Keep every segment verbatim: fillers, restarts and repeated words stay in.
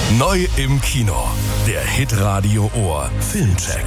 Neu im Kino. Der Hitradio Ohr Filmcheck.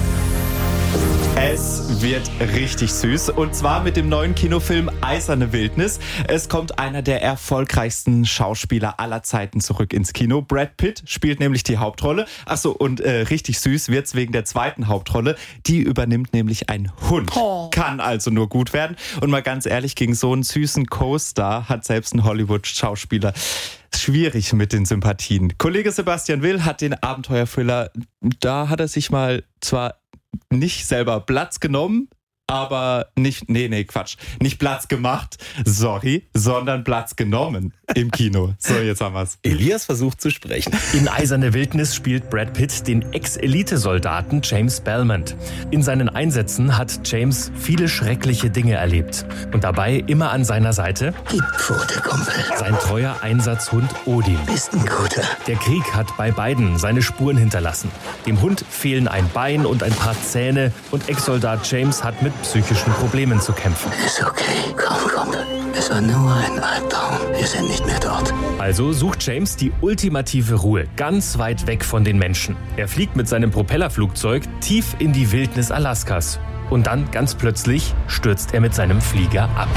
Es wird richtig süß und zwar mit dem neuen Kinofilm Eiserne Wildnis. Es kommt einer der erfolgreichsten Schauspieler aller Zeiten zurück ins Kino. Brad Pitt spielt nämlich die Hauptrolle. Achso, und äh, richtig süß wird's wegen der zweiten Hauptrolle. Die übernimmt nämlich ein Hund. Oh. Kann also nur gut werden. Und mal ganz ehrlich, gegen so einen süßen Co-Star hat selbst ein Hollywood-Schauspieler schwierig mit den Sympathien. Kollege Sebastian Will hat den Abenteuerthriller, da hat er sich mal zwar nicht selber Platz genommen, aber nicht, nee, nee, Quatsch, nicht Platz gemacht, sorry, sondern Platz genommen im Kino. So, jetzt haben wir's. Elias versucht zu sprechen. In Eiserne Wildnis spielt Brad Pitt den Ex-Elite-Soldaten James Belmont. In seinen Einsätzen hat James viele schreckliche Dinge erlebt. Und dabei immer an seiner Seite Gib Pfote, Kumpel. sein treuer Einsatzhund Odin. Bist ein guter. Der Krieg hat bei beiden seine Spuren hinterlassen. Dem Hund fehlen ein Bein und ein paar Zähne und Ex-Soldat James hat mit psychischen Problemen zu kämpfen. Ist okay. Komm, Kumpel. Es war nur ein Albtraum. Wir sind nicht mehr dort. Also sucht James die ultimative Ruhe, ganz weit weg von den Menschen. Er fliegt mit seinem Propellerflugzeug tief in die Wildnis Alaskas. Und dann, ganz plötzlich, stürzt er mit seinem Flieger ab.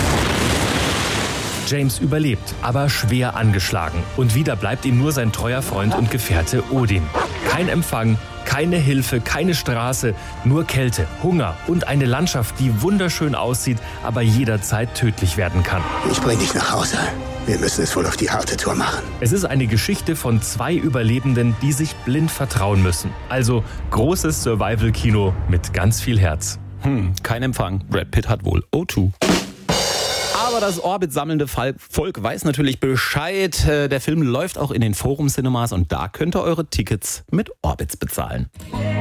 James überlebt, aber schwer angeschlagen. Und wieder bleibt ihm nur sein treuer Freund und Gefährte Odin. Kein Empfang, keine Hilfe, keine Straße, nur Kälte, Hunger und eine Landschaft, die wunderschön aussieht, aber jederzeit tödlich werden kann. Ich bring dich nach Hause. Wir müssen es wohl auf die harte Tour machen. Es ist eine Geschichte von zwei Überlebenden, die sich blind vertrauen müssen. Also großes Survival-Kino mit ganz viel Herz. Hm, kein Empfang. Brad Pitt hat wohl O zwei. Aber das Orbit-sammelnde Volk weiß natürlich Bescheid. Der Film läuft auch in den Forum-Cinemas und da könnt ihr eure Tickets mit Orbits bezahlen.